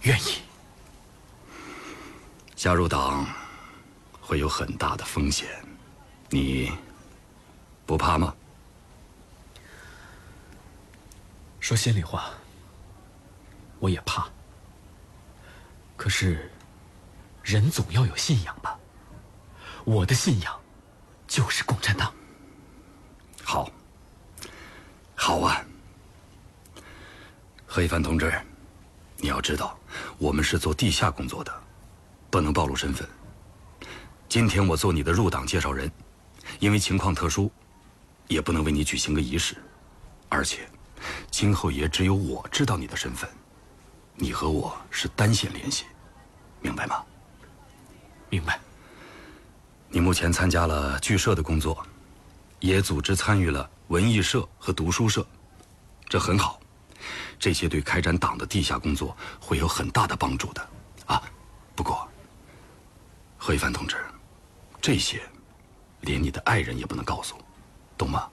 愿意。 加入党会有很大的风险，你不怕吗？ 说心里话，我也怕。可是，人总要有信仰吧？我的信仰就是共产党。 好，好啊，何一帆同志，你要知道，我们是做地下工作的，不能暴露身份。今天我做你的入党介绍人，因为情况特殊，也不能为你举行个仪式，而且，今后也只有我知道你的身份，你和我是单线联系，明白吗？ 明白。 你目前参加了剧社的工作，也组织参与了文艺社和读书社，这很好，这些对开展党的地下工作会有很大的帮助的。啊，不过，何一帆同志，这些连你的爱人也不能告诉，懂吗？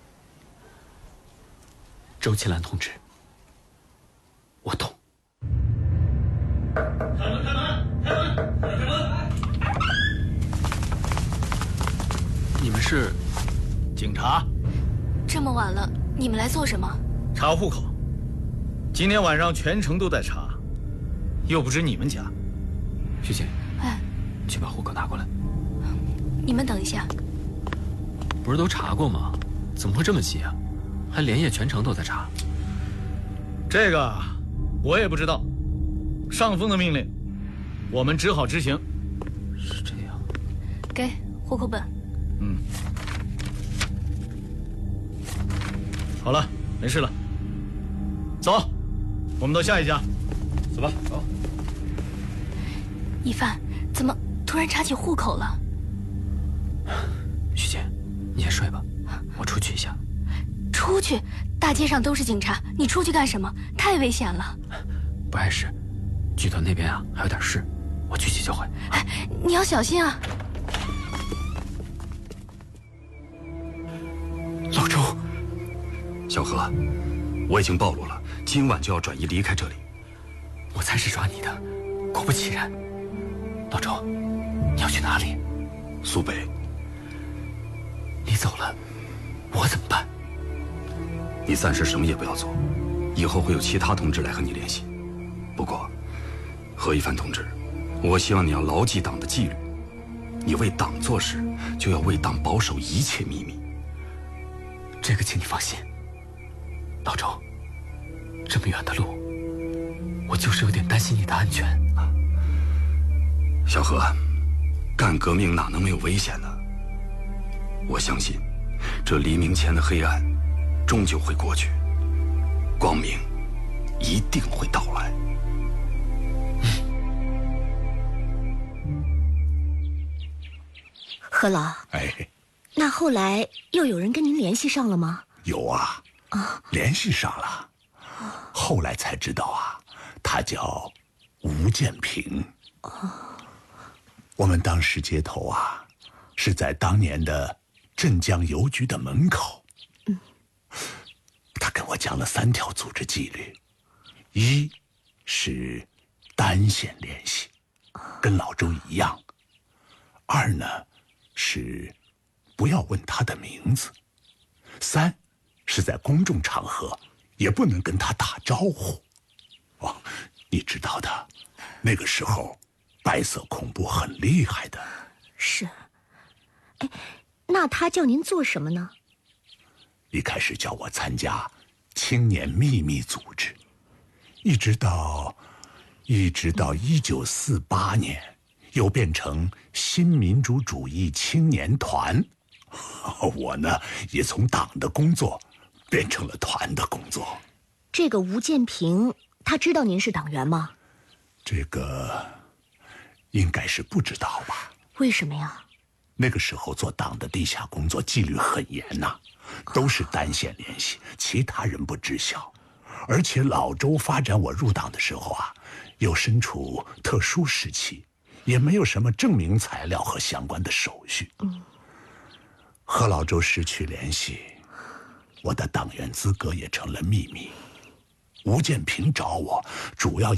周启兰同志，我懂。 开门！开门！开门！开门！ 你们是警察？ 这么晚了，你们来做什么？ 查户口。今天晚上全城都在查，又不止你们家。 徐姐， 哎， 去把户口拿过来。 你们等一下。 不是都查过吗？怎么会这么急啊？还连夜全城都在查。 这个我也不知道，上峰的命令，我们只好执行。 是这样。 给户口本。 好了，没事了。走，我们到下一家。走吧。走。 一帆，怎么突然查起户口了？ 徐姐，你先睡吧，我出去一下。 出去？大街上都是警察，你出去干什么？太危险了。 不碍事，剧团那边啊还有点事，我去急就回。 哎，你要小心啊！ 老周， 小何，我已经暴露了，今晚就要转移离开这里。 我才是抓你的，果不其然。老周，你要去哪里？ 苏北。 你走了，我怎么办？ 你暂时什么也不要做，以后会有其他同志来和你联系。不过，何一帆同志，我希望你要牢记党的纪律，你为党做事，就要为党保守一切秘密。 这个请你放心。老周，这么远的路，我就是有点担心你的安全啊。 小何，干革命哪能没有危险呢？我相信，这黎明前的黑暗，终究会过去，光明一定会到来。 何老， 哎， 那后来又有人跟您联系上了吗？ 有啊，联系上了。后来才知道啊，他叫吴建平。我们当时接头啊，是在当年的镇江邮局的门口。他跟我讲了3条组织纪律：一是单线联系，跟老周一样；二呢是不要问他的名字；三是在公众场合也不能跟他打招呼。哦，你知道的，那个时候白色恐怖很厉害的。 是。哎，那他叫您做什么呢？ 一开始叫我参加青年秘密组织，一直到1948年，又变成新民主主义青年团。我呢，也从党的工作变成了团的工作。 这个吴建平，他知道您是党员吗？ 这个应该是不知道吧？ 为什么呀？ 那个时候做党的地下工作纪律很严呐，都是单线联系，其他人不知晓。而且老周发展我入党的时候啊，又身处特殊时期，也没有什么证明材料和相关的手续。和老周失去联系，我的党员资格也成了秘密。吴建平找我，主要